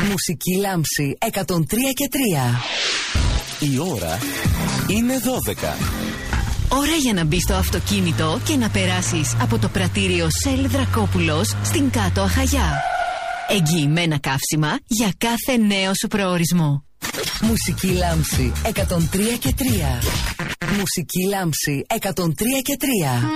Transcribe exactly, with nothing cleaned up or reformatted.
Μουσική Λάμψη εκατόν τρία και τρία. Η ώρα είναι δώδεκα. Ώρα για να μπεις στο αυτοκίνητο και να περάσεις από το πρατήριο Σέλ Δρακόπουλος στην Κάτω Αχαγιά. Εγγυημένα καύσιμα για κάθε νέο σου προορισμό. Μουσική Λάμψη εκατόν τρία και τρία. Μουσική Λάμψη εκατόν τρία και τρία.